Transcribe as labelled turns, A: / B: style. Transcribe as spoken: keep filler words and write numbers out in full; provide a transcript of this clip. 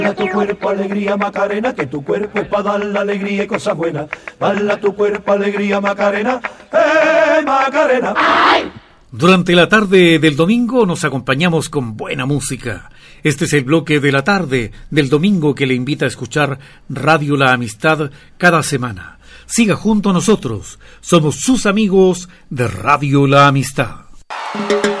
A: Bala tu cuerpo alegría Macarena, que tu cuerpo es para dar la alegría y cosas buenas. Bala tu cuerpo alegría Macarena, eh Macarena. ¡Ay!
B: Durante la tarde del domingo nos acompañamos con buena música. Este es el bloque de la tarde del domingo que le invita a escuchar Radio La Amistad cada semana. Siga junto a nosotros, somos sus amigos de Radio La Amistad.